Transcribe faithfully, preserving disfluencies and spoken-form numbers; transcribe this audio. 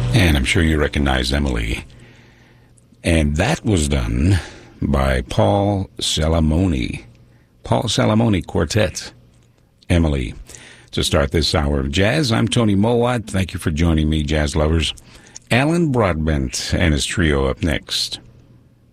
And I'm sure you recognize Emily. And that was done by Paul Salamoni. Paul Salamoni Quartet. Emily. To start this hour of jazz, I'm Tony Mowat. Thank you for joining me, jazz lovers. Alan Broadbent and his trio up next.